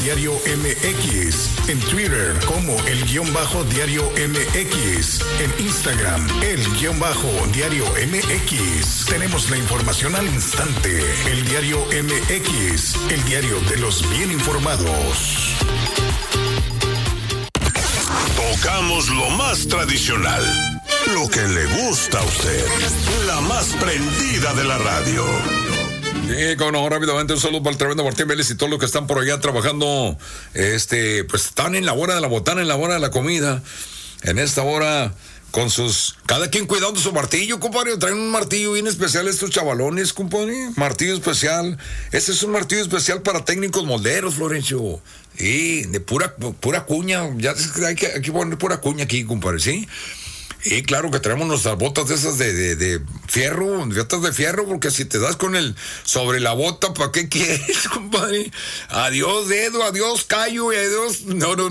Diario MX, en Twitter como _Diario MX, en Instagram _Diario MX. Tenemos la información al instante. El Diario MX, el diario de los bien informados. Tocamos lo más tradicional, lo que le gusta a usted, la más prendida de la radio. Sí, como no, rápidamente un saludo para el tremendo Martín Vélez y todos los que están por allá trabajando, pues están en la hora de la botana, en la hora de la comida, en esta hora, con cada quien cuidando su martillo, compadre. Traen un martillo bien especial estos chavalones, compadre. Martillo especial. Ese es un martillo especial para técnicos molderos, Florencio. Y de pura cuña. Ya hay que poner pura cuña aquí, compadre, ¿sí? Y claro que traemos nuestras botas de esas de fierro, botas de fierro, porque si te das con el sobre la bota, ¿para qué quieres, compadre? Adiós dedo, adiós callo y adiós.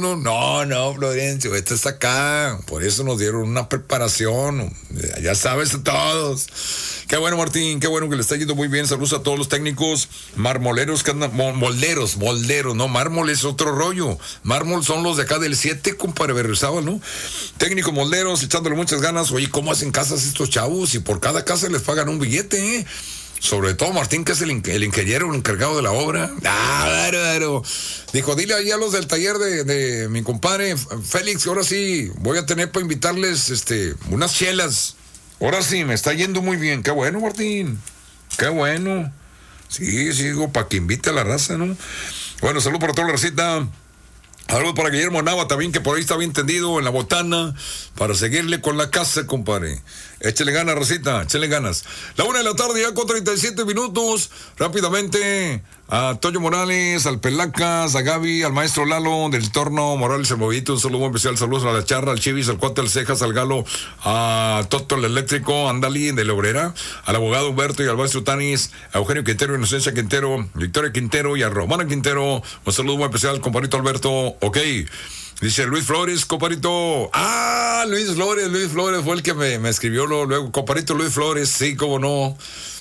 No, Florencio, esto está acá. Por eso nos dieron una preparación. Ya sabes a todos. Qué bueno, Martín, qué bueno que le está yendo muy bien. Saludos a todos los técnicos marmoleros que andan, molderos, no, mármol es otro rollo. Mármol son los de acá del 7, compadre Berrizaba, ¿no? Técnicos molderos, echándole muchas ganas. Oye, ¿cómo hacen casas estos chavos? Y por cada casa les pagan un billete, ¿eh? Sobre todo Martín, que es el ingeniero, el encargado de la obra. Bárbaro. Dijo, dile ahí a los del taller de mi compadre Félix, ahora sí voy a tener para invitarles unas chelas. Ahora sí, me está yendo muy bien. Qué bueno, Martín. Qué bueno. Sí, digo, para que invite a la raza, ¿no? Bueno, salud para toda la racita. Saludos para Guillermo Nava también, que por ahí está bien tendido en la botana, para seguirle con la casa, compadre. Échale ganas, Rosita, échale ganas. La 1 de la tarde, ya con 37 minutos. Rápidamente, a Toño Morales, al Pelacas, a Gaby, al maestro Lalo, del Torno, Morales, el Movito, un saludo especial, saludos a la Charra, al Chivis, al Cuate, al Cejas, al Galo, a Toto, el Eléctrico, Andali, de la Obrera, al abogado Humberto y al maestro Tanis, a Eugenio Quintero, Inocencia Quintero, Victoria Quintero y a Romana Quintero. Un saludo muy especial, compadrito Alberto. Ok. Dice Luis Flores, compadrito. Luis Flores fue el que me escribió luego. Compadrito Luis Flores, sí, cómo no.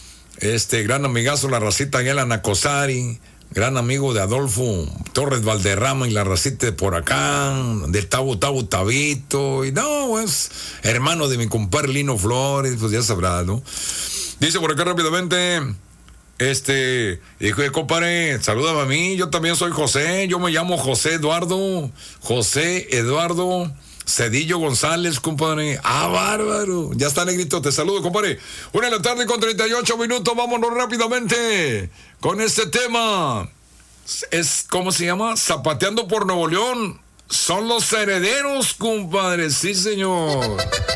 Gran amigazo, la racita Ángela Nacosari, gran amigo de Adolfo Torres Valderrama y la racita de por acá, del Tabito. Y no, es hermano de mi compadre Lino Flores, pues ya sabrá, ¿no? Dice por acá rápidamente. Dijo, compadre, salúdame a mí, yo también soy José, yo me llamo José Eduardo Cedillo González, compadre. Bárbaro, ya está, negrito, te saludo, compadre. 1 de la tarde con 38 minutos, vámonos rápidamente con este tema. ¿Cómo se llama? Zapateando por Nuevo León, son los herederos, compadre, sí, señor.